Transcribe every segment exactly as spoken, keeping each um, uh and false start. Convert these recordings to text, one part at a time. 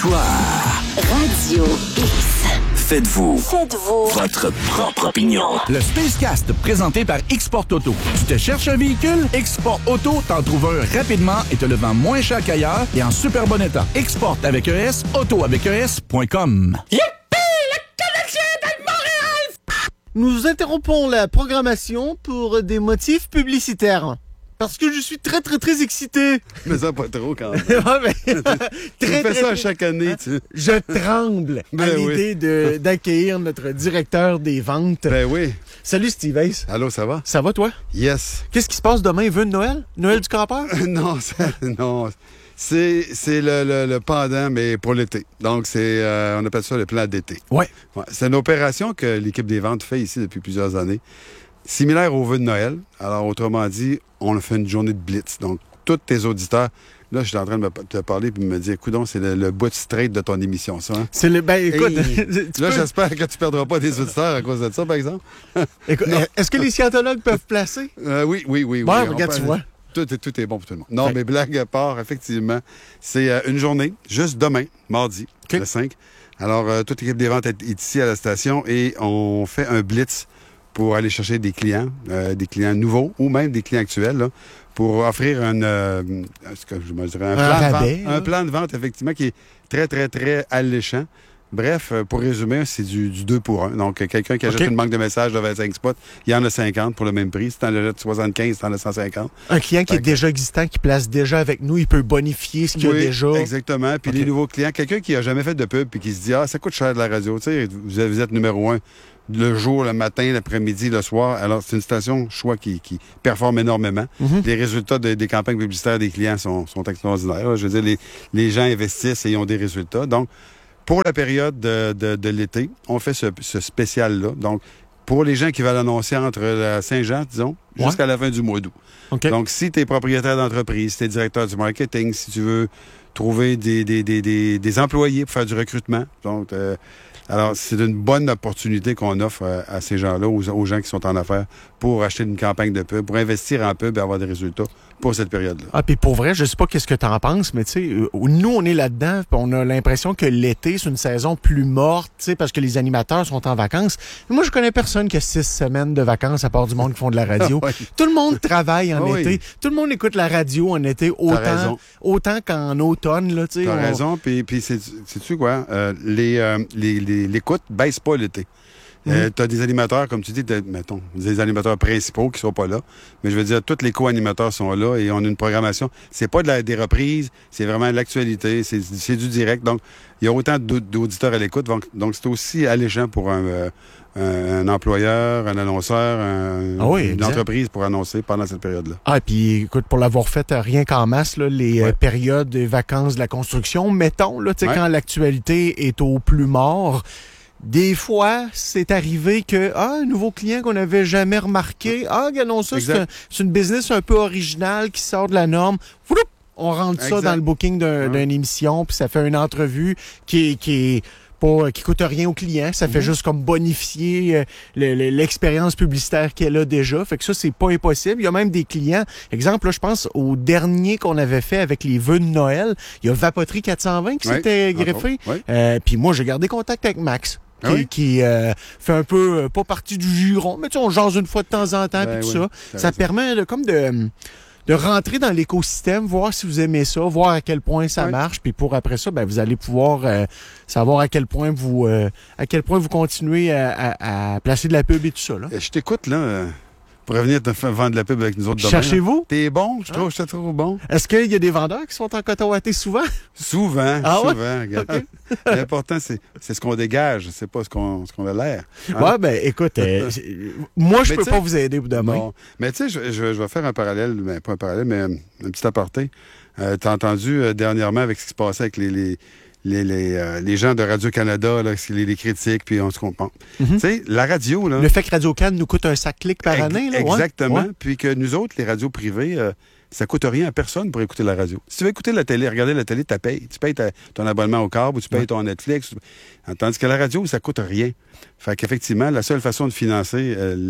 Histoire. Radio X. Faites-vous. Faites-vous. Votre propre opinion. Le Spacecast, présenté par Export Auto. Tu te cherches un véhicule? Export Auto t'en trouve un rapidement et te le vend moins cher qu'ailleurs et en super bon état. Export avec un S, auto avec un S point com. Youpi! Le Canadien est à Montréal! Nous interrompons la programmation pour des motifs publicitaires. Parce que je suis très, très, très excité. Mais ça, pas trop, quand même. Ah, mais, tu très, fais très, ça très, chaque année, tu Je tremble Ben à oui. l'idée de, d'accueillir notre directeur des ventes. Ben oui. Salut Steve Ace. Allô, ça va? Ça va, toi? Yes. Qu'est-ce qui se passe demain? Vœux de Noël? Noël du campeur? non, ça, non. C'est, c'est le, le, le pendant, mais pour l'été. Donc, c'est, euh, on appelle ça le plan d'été. Ouais. Ouais, c'est une opération que l'équipe des ventes fait ici depuis plusieurs années. Similaire aux vœux de Noël. Alors, autrement dit, on a fait une journée de blitz. Donc, tous tes auditeurs, là, je suis en train de me, te parler et de me dire, coudonc, c'est le, le bout de straight de ton émission, ça. Hein? C'est le. Ben, écoute. Hey, tu là, peux- j'espère que tu perdras pas des auditeurs à cause de ça, par exemple. écoute, est-ce que les scientologues peuvent placer? Euh, oui, oui, oui. Bon, oui, on regarde, peut- tu vois. Tout est, tout est bon pour tout le monde. Non, Ouais. mais blague à part, effectivement, c'est euh, une journée, juste demain, mardi, OK. le cinq. Alors, euh, toute l'équipe des ventes est, est ici à la station et on fait un blitz pour aller chercher des clients, euh, des clients nouveaux ou même des clients actuels, là, pour offrir un, euh, ce que je me dirais, un, Un plan de rabais, vente, là. un plan de vente, effectivement, qui est très, très, très alléchant. Bref, euh, pour résumer, c'est du, du deux pour un. Donc, euh, quelqu'un qui achète OK. une banque de messages de vingt-cinq spots, il y en a cinquante pour le même prix. Si tu en achètes soixante-quinze, tu en as cent cinquante. Un client qui est Fait que- déjà existant, qui place déjà avec nous, il peut bonifier ce qu'il y a Oui, déjà. exactement. Puis OK. les nouveaux clients, quelqu'un qui a jamais fait de pub puis qui se dit « Ah, ça coûte cher de la radio. » Tu sais, vous êtes, vous êtes numéro un le jour, le matin, l'après-midi, le soir. Alors, c'est une station choix qui, qui performe énormément. Mhm. Les résultats de- des campagnes publicitaires des clients sont, sont extraordinaires. là. Je veux dire, les, les gens investissent et ils ont des résultats. Donc, pour la période de, de, de l'été, on fait ce, ce spécial-là. Donc, pour les gens qui veulent annoncer entre la Saint-Jean, disons, Ouais. jusqu'à la fin du mois d'août. OK. Donc, si tu es propriétaire d'entreprise, si tu es directeur du marketing, si tu veux trouver des, des, des, des, des employés pour faire du recrutement, donc, euh, alors, c'est une bonne opportunité qu'on offre euh, à ces gens-là, aux, aux gens qui sont en affaires, pour acheter une campagne de pub, pour investir en pub et avoir des résultats pour cette période-là. Ah, puis pour vrai, je sais pas qu'est-ce que t'en penses, mais tu sais, euh, nous, on est là-dedans, puis on a l'impression que l'été, c'est une saison plus morte, tu sais, parce que les animateurs sont en vacances. Mais moi, je connais personne qui a six semaines de vacances, à part du monde qui font de la radio. Ouais. Tout le monde travaille en Ah oui. été. Tout le monde écoute la radio en été autant, raison. autant qu'en automne, là, tu sais. Tu as on- raison, puis, puis c'est, sais-tu quoi? Euh, les, euh, les, les, l'écoute baisse pas l'été. Euh, tu as des animateurs, comme tu dis, t'as- mettons, des animateurs principaux qui sont pas là. Mais je veux dire, tous les co-animateurs sont là et on a une programmation. C'est pas de la, des reprises, c'est vraiment de l'actualité, c'est, c'est du direct. Donc, il y a autant d'au- d'auditeurs à l'écoute. Donc, donc c'est aussi alléchant pour un, euh, un, un employeur, un annonceur, un- Ah oui, une exact. entreprise pour annoncer pendant cette période-là. Ah, puis écoute, pour l'avoir fait euh, rien qu'en masse, là, les euh, Ouais. périodes de vacances de la construction, mettons, là, tu sais, Ouais. quand l'actualité est au plus mort, des fois, c'est arrivé que, ah, un nouveau client qu'on n'avait jamais remarqué, ah, regardons ça, c'est, Exact. un- c'est une business un peu originale qui sort de la norme. Floup! On rentre ça Exact. dans le booking d'un, Ouais. d'une émission, puis ça fait une entrevue qui est, qui est pas, qui coûte rien au client. Ça fait Mhm. juste comme bonifier euh, le- le- l'expérience publicitaire qu'elle a déjà. Fait que ça, c'est pas impossible. Il y a même des clients. Exemple, là, je pense au dernier qu'on avait fait avec les vœux de Noël. Il y a Vapoterie quatre cent vingt qui Ouais, s'était entre greffé. autres, ouais. Euh, Puis moi, j'ai gardé contact avec Max. Qui, Ah oui? qui, euh, fait un peu, euh, pas partie du giron, mais tu sais, on jase une fois de temps en temps, Ben puis tout oui, ça. t'as Ça raison. permet de, comme de, de rentrer dans l'écosystème, voir si vous aimez ça, voir à quel point ça Ouais. marche, puis pour après ça, ben, vous allez pouvoir euh, savoir à quel point vous euh, à quel point vous continuez à, à- à placer de la pub et tout ça. Là. Euh, Je t'écoute, là, euh, pour revenir te faire vendre de la pub avec nous autres demain. là. Cherchez-vous? T'es bon? Je trouve que je te trouve bon. Est-ce qu'il y a des vendeurs qui sont en coton watté souvent? Souvent, Ah ouais? souvent. Regarde. L'important, c'est, c'est ce qu'on dégage, c'est pas ce qu'on, ce qu'on a l'air. Hein? Ouais, ben écoute, euh, c'est- moi je Mais peux tu pas sais- vous aider pour demain. Bon. Mais tu sais, je, je- je vais faire un parallèle, ben, pas un parallèle, mais euh, un petit aparté. Euh, t'as entendu euh, dernièrement avec ce qui se passait avec les, les, les, les, euh, les gens de Radio-Canada, là, les, les critiques, puis on se comprend. Mhm. Tu sais, la radio, là... Le fait que Radio-Can nous coûte un sac clic par Ex- année, là, ouais. Exactement. Ouais. Puis que nous autres, les radios privées, euh, ça coûte rien à personne pour écouter la radio. Si tu veux écouter la télé, regarder la télé, tu payes. Tu payes ta- ton abonnement au câble ou tu payes Ouais. ton Netflix. Tandis que la radio, ça coûte rien. Fait qu'effectivement, la seule façon de financer euh,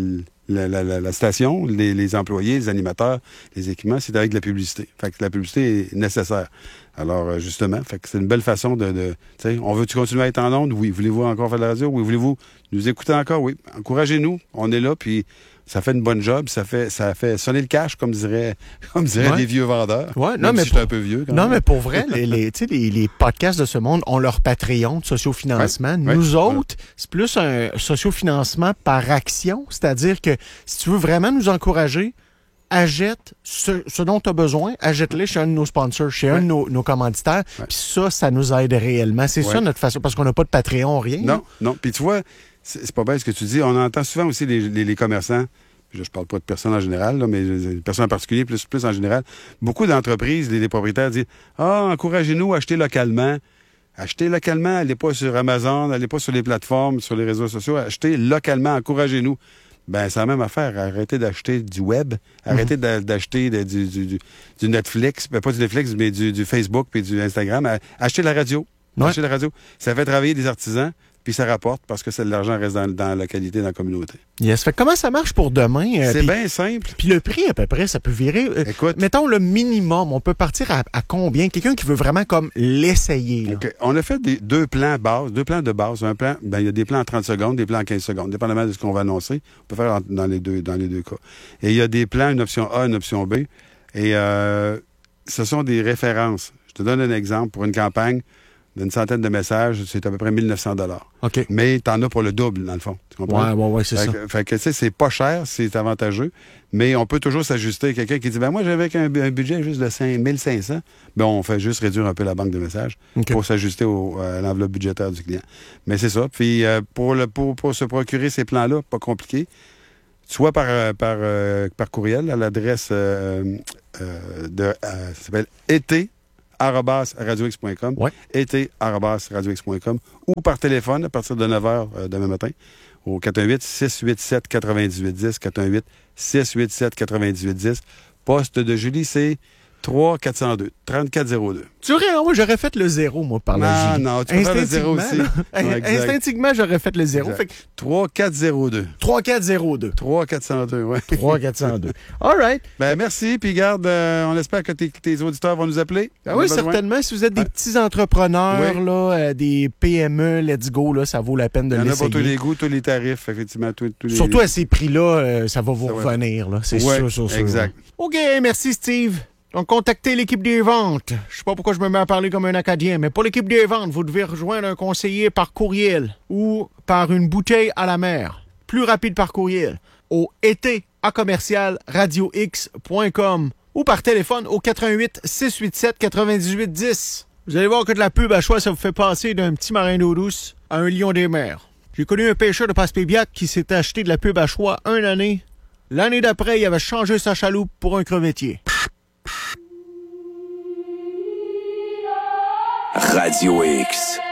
la, la, la, la station, les, les employés, les animateurs, les équipements, c'est avec de la publicité. Fait que la publicité est nécessaire. Alors, justement, fait que c'est une belle façon de... de tu sais, on veut-tu continuer à être en onde? Oui. Voulez-vous encore faire de la radio? Oui. Voulez-vous nous écouter encore? Oui. Encouragez-nous. On est là, puis ça fait une bonne job. Ça fait ça fait sonner le cash, comme diraient, comme diraient ouais. les vieux vendeurs. Ouais, non, même mais si pour... je suis un peu vieux. Quand non, même. mais pour vrai, les, les, les, les podcasts de ce monde ont leur Patreon de sociofinancement. Ouais. Nous ouais. autres, c'est plus un sociofinancement par action. C'est-à-dire que si tu veux vraiment nous encourager, achète ce, ce dont tu as besoin, achète-les chez un de nos sponsors, chez ouais. un de nos, nos commanditaires. Ouais. Puis ça, ça nous aide réellement. C'est ouais. ça notre façon, parce qu'on n'a pas de Patreon, rien. Non, hein? non. Puis tu vois, c'est, c'est pas bien ce que tu dis. On entend souvent aussi les, les, les commerçants, je ne parle pas de personnes en général, là, mais des personnes en particulier, plus, plus en général. Beaucoup d'entreprises, les, les propriétaires disent « Ah, encouragez-nous à acheter localement. » Achetez localement, allez pas sur Amazon, allez pas sur les plateformes, sur les réseaux sociaux. Achetez localement, encouragez-nous. Ben, c'est la même affaire. Arrêtez d'acheter du web. Arrêtez mm-hmm. d'acheter de, du, du, du Netflix. Ben, pas du Netflix, mais du, du Facebook puis du Instagram. Achetez la radio. Ouais. Achetez la radio. Ça fait travailler des artisans, puis ça rapporte parce que c'est, l'argent reste dans, dans la localité, dans la communauté. Yes. Fait comment ça marche pour demain? Euh, c'est pis, bien simple. Puis le prix, à peu près, ça peut virer. Euh, Écoute. Mettons le minimum. On peut partir à, à combien? Quelqu'un qui veut vraiment comme l'essayer. Okay. On a fait des, deux plans base, deux plans de base. Un plan, ben, il y a des plans en trente secondes, des plans en quinze secondes, dépendamment de ce qu'on va annoncer. On peut faire en, dans, les deux, dans les deux cas. Et il y a des plans, une option A, une option B. Et euh, ce sont des références. Je te donne un exemple. Pour une campagne d'une centaine de messages, c'est à peu près mille neuf cents dollars. OK. Mais t'en as pour le double, dans le fond. Tu comprends? Ouais, ouais, ouais, c'est fait ça. Que, fait que, tu sais, c'est pas cher, c'est avantageux, mais on peut toujours s'ajuster. Quelqu'un qui dit, ben moi, j'avais un, un budget juste de cinq mille cinq cents, ben on fait juste réduire un peu la banque de messages okay. pour s'ajuster au, à l'enveloppe budgétaire du client. Mais c'est ça. Puis, euh, pour, le, pour, pour se procurer ces plans-là, pas compliqué, soit par, par, euh, par courriel à l'adresse euh, euh, de, euh, ça s'appelle été arobase radio x point com, ouais. été arobase radio x point com, ou par téléphone à partir de neuf heures euh, demain matin au quatre un huit, six huit sept, neuf huit un zéro, quatre un huit, six huit sept, neuf huit un zéro. Poste de Julie, c'est trois quatre zéro deux, trente-quatre zéro deux. Tu aurais, moi, j'aurais fait le zéro, moi, par la Julie. Non, non, tu peux faire le zéro aussi. Ouais, instinctivement, j'aurais fait le zéro. Fait que... trois quatre zéro deux. trois quatre zéro deux. trois quatre zéro deux, oui. trois quatre zéro deux. All right. Ben, merci. Puis, garde, euh, on espère que tes, tes auditeurs vont nous appeler. Ah oui, certainement. Si vous êtes des ouais. petits entrepreneurs, oui. là, euh, des P M E, let's go, là, ça vaut la peine de l'essayer. Il y en a pour tous les goûts, tous les tarifs, effectivement. Tous, tous les... Surtout à ces prix-là, euh, ça va vous ça revenir, là. C'est ouais, sûr, sûr, sûr. Exact. OK, merci, Steve. Donc, contactez l'équipe des ventes. Je sais pas pourquoi je me mets à parler comme un Acadien, mais pour l'équipe des ventes, vous devez rejoindre un conseiller par courriel ou par une bouteille à la mer. Plus rapide par courriel au été à commercial radio x point com ou par téléphone au quatre un huit, six huit sept, neuf huit un zéro. Vous allez voir que de la pub à choix, ça vous fait passer d'un petit marin d'eau douce à un lion des mers. J'ai connu un pêcheur de Passepébiac qui s'est acheté de la pub à choix une année. L'année d'après, il avait changé sa chaloupe pour un crevettier. Radio X.